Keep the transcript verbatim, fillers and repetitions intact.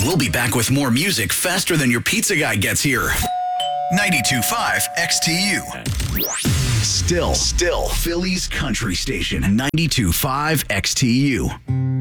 We'll be back with more music faster than your pizza guy gets here. ninety-two point five X T U. Still, still, Philly's country station. ninety-two point five X T U.